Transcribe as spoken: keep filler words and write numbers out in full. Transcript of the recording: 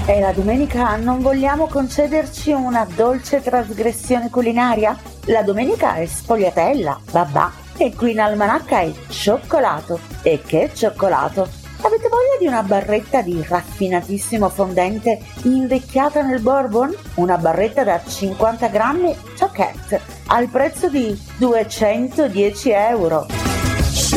E la domenica non vogliamo concederci una dolce trasgressione culinaria? La domenica è sfogliatella, babà, e qui in Almanacca è cioccolato. E che cioccolato! Avete voglia di una barretta di raffinatissimo fondente invecchiata nel bourbon? Una barretta da cinquanta grammi Choquette al prezzo di duecentodieci euro.